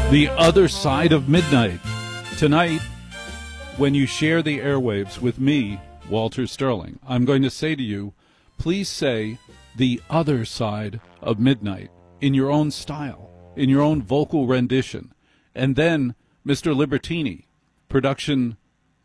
The Other Side of Midnight. Tonight, when you share the airwaves with me, Walter Sterling, I'm going to say to you, please say the other side of midnight in your own style, in your own vocal rendition. And then Mr. Libertini, production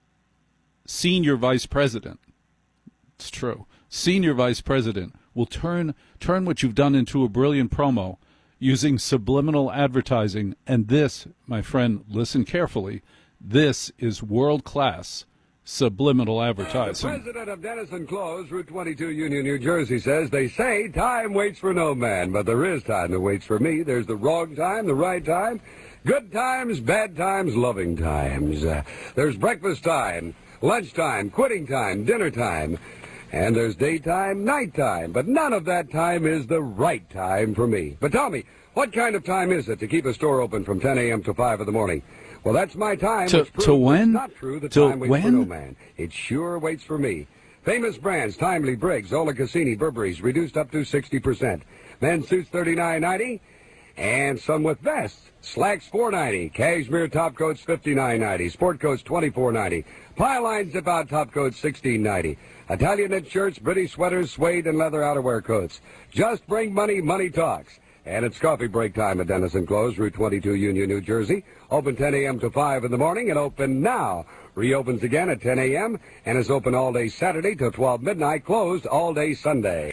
senior vice president, it's true, senior vice president, will turn what you've done into a brilliant promo using subliminal advertising. And this, my friend, listen carefully, this is world-class subliminal advertising. The president of Dennison Clothes, Route 22, Union, New Jersey, says, they say time waits for no man, but there is time that waits for me. There's the wrong time, the right time, good times, bad times, loving times. There's breakfast time, lunchtime, quitting time, dinner time. And there's daytime, nighttime, but none of that time is the right time for me. But tell me, what kind of time is it to keep a store open from 10 a.m. to 5 in the morning? Well, that's my time. To when? It's not true. The time waits for no man. It sure waits for me. Famous brands, Timely, Briggs, Ola Cassini, Burberry's, reduced up to 60%. Men's suits, $39.90. And some with vests. Slacks, $4.90. Cashmere top coats, $59.90. Sport coats, $24.90. Pie-line zip-out top coats, $16.90. Italian knit shirts, British sweaters, suede and leather outerwear coats. Just bring money, money talks. And it's coffee break time at Dennison Clothes, Route 22, Union, New Jersey. Open 10 a.m. to 5 in the morning and open now. Reopens again at 10 a.m. and is open all day Saturday till 12 midnight, closed all day Sunday.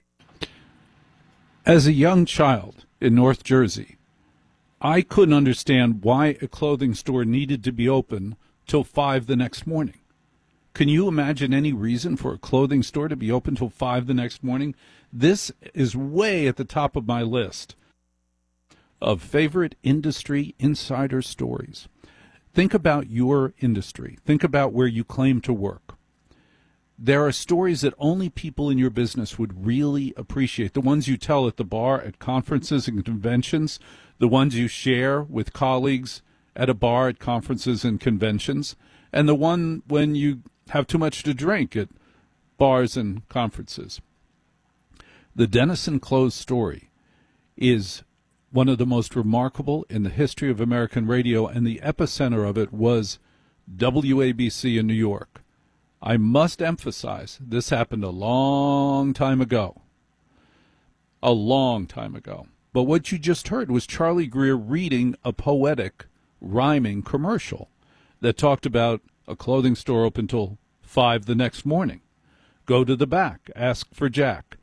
As a young child in North Jersey, I couldn't understand why a clothing store needed to be open till 5 the next morning. Can you imagine any reason for a clothing store to be open till 5 the next morning? This is way at the top of my list of favorite industry insider stories. Think about your industry. Think about where you claim to work. There are stories that only people in your business would really appreciate. The ones you tell at the bar, at conferences and conventions, the ones you share with colleagues at a bar, at conferences and conventions, and the one when you have too much to drink at bars and conferences. The Dennison Clothes story is one of the most remarkable in the history of American radio, and the epicenter of it was WABC in New York. I must emphasize, this happened a long time ago. A long time ago. But what you just heard was Charlie Greer reading a poetic, rhyming commercial that talked about a clothing store open till 5 the next morning. Go to the back, ask for Jack.